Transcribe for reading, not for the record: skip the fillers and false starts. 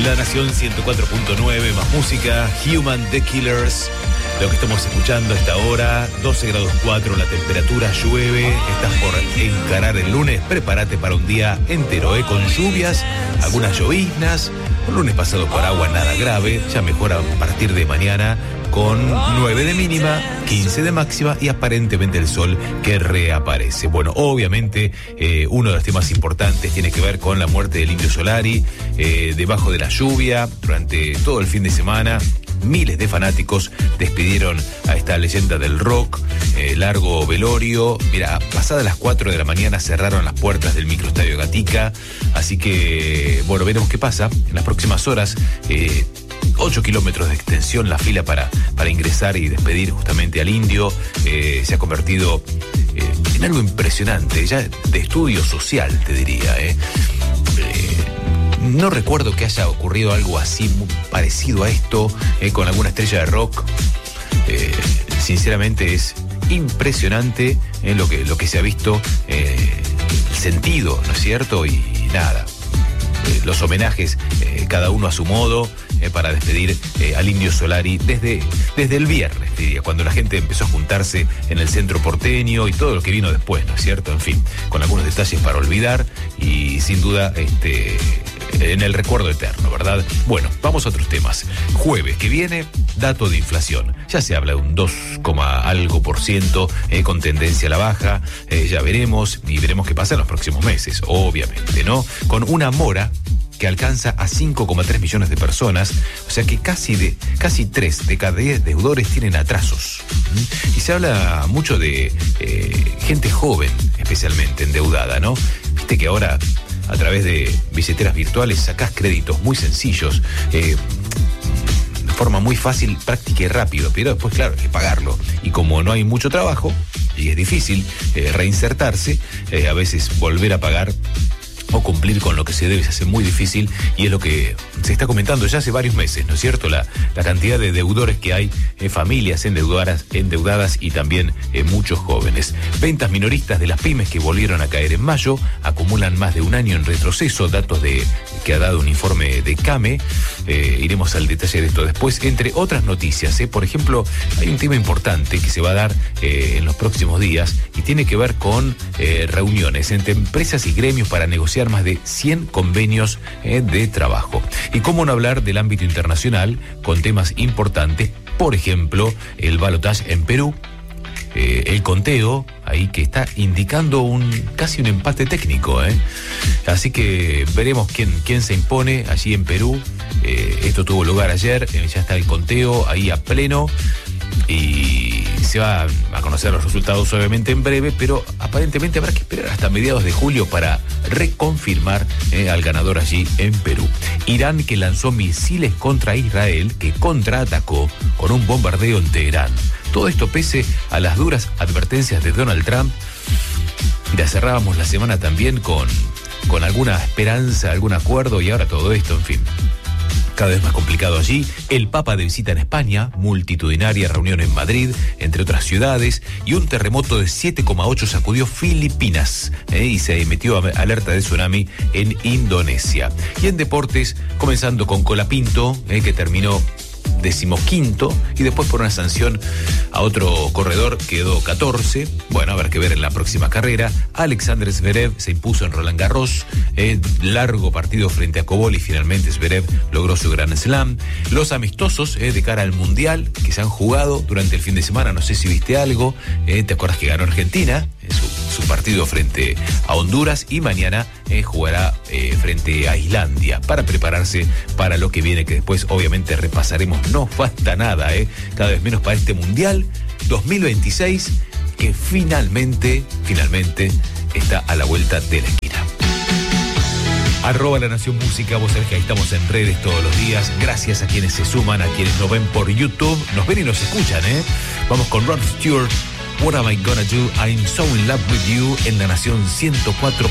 La Nación 104.9, más música, Human The Killers. Lo que estamos escuchando a esta hora, 12 grados 4 la temperatura, llueve, estás por encarar el lunes, prepárate para un día entero, con lluvias, algunas lloviznas, un lunes pasado por agua, nada grave, ya mejora a partir de mañana con 9 de mínima, 15 de máxima y aparentemente el sol que reaparece. Bueno, obviamente uno de los temas importantes tiene que ver con la muerte del Indio Solari, debajo de la lluvia, durante todo el fin de semana. Miles de fanáticos despidieron a esta leyenda del rock, largo velorio. Mira, pasadas las 4 de la mañana cerraron las puertas del microestadio Gatica, así que, bueno, veremos qué pasa en las próximas horas. 8 kilómetros de extensión la fila para ingresar y despedir justamente al Indio. Se ha convertido en algo impresionante, ya de estudio social, te diría, No recuerdo que haya ocurrido algo así muy parecido a esto con alguna estrella de rock. Sinceramente es impresionante lo que se ha visto, el sentido, ¿no es cierto? Y nada, los homenajes, cada uno a su modo, para despedir al Indio Solari desde el viernes, diría, cuando la gente empezó a juntarse en el centro porteño y todo lo que vino después, ¿no es cierto? En fin, con algunos detalles para olvidar y sin duda en el recuerdo eterno, ¿verdad? Bueno, vamos a otros temas. Jueves que viene, dato de inflación. Ya se habla de un 2, algo por ciento, con tendencia a la baja. Ya veremos y veremos qué pasa en los próximos meses, obviamente, ¿no? Con una mora que alcanza a 5,3 millones de personas, o sea que casi 3 de cada 10 deudores tienen atrasos. Y se habla mucho de gente joven, especialmente endeudada, ¿no? Viste que ahora, a través de billeteras virtuales, sacás créditos muy sencillos, de forma muy fácil, práctica y rápido, pero después, claro, hay que pagarlo. Y como no hay mucho trabajo, y es difícil reinsertarse, a veces volver a pagar o cumplir con lo que se debe se hace muy difícil, y es lo que se está comentando ya hace varios meses, ¿no es cierto? La cantidad de deudores que hay, familias endeudadas y también muchos jóvenes. Ventas minoristas de las pymes que volvieron a caer en mayo acumulan más de un año en retroceso, datos que ha dado un informe de CAME. Iremos al detalle de esto después, entre otras noticias. Por ejemplo, hay un tema importante que se va a dar en los próximos días y tiene que ver con reuniones entre empresas y gremios para negociar más de 100 convenios de trabajo. Y cómo no hablar del ámbito internacional con temas importantes, por ejemplo, el balotaje en Perú, el conteo ahí que está indicando casi un empate técnico, Así que veremos quién se impone allí en Perú. Esto tuvo lugar ayer, ya está el conteo ahí a pleno y se va a conocer los resultados obviamente en breve, pero aparentemente habrá que esperar hasta mediados de julio para reconfirmar al ganador allí en Perú. Irán, que lanzó misiles contra Israel, que contraatacó con un bombardeo en Teherán. Todo esto pese a las duras advertencias de Donald Trump. Ya cerrábamos la semana también con alguna esperanza, algún acuerdo, y ahora todo esto, en fin, cada vez más complicado allí. El Papa de visita en España, multitudinaria reunión en Madrid, entre otras ciudades, y un terremoto de 7,8 sacudió Filipinas, y se emitió alerta de tsunami en Indonesia. Y en deportes, comenzando con Colapinto, que terminó 15º, y después por una sanción a otro corredor quedó 14. Bueno, habrá que ver en la próxima carrera. Alexander Zverev se impuso en Roland Garros, largo partido frente a Kobol, y finalmente Zverev logró su Grand Slam. Los amistosos de cara al Mundial que se han jugado durante el fin de semana, no sé si viste algo, ¿te acuerdas que ganó Argentina en su partido frente a Honduras? Y mañana jugará frente a Islandia para prepararse para lo que viene, que después obviamente repasaremos. No falta nada, cada vez menos para este Mundial 2026, que finalmente está a la vuelta de la esquina. @La Nación Música, vos sabés que ahí estamos en redes todos los días. Gracias a quienes se suman, a quienes nos ven por YouTube, nos ven y nos escuchan, Vamos con Rod Stewart, What Am I Gonna Do? I'm So In Love With You, en La Nación 104.